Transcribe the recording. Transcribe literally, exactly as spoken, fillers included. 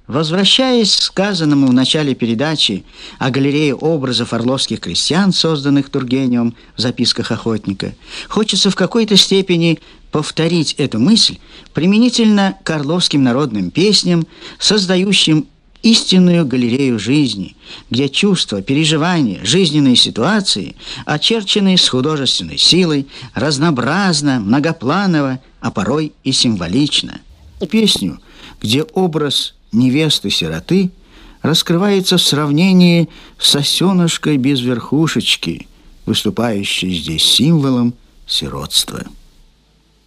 Возвращаясь к сказанному в начале передачи о галерее образов орловских крестьян, созданных Тургеневым в записках охотника, хочется в какой-то степени повторить эту мысль применительно к орловским народным песням, создающим истинную галерею жизни, где чувства, переживания, жизненные ситуации, очерченные с художественной силой, разнообразно, многопланово, а порой и символично. Песню, где образ невесты-сироты раскрывается в сравнении с осенышкой без верхушечки, выступающей здесь символом сиротства.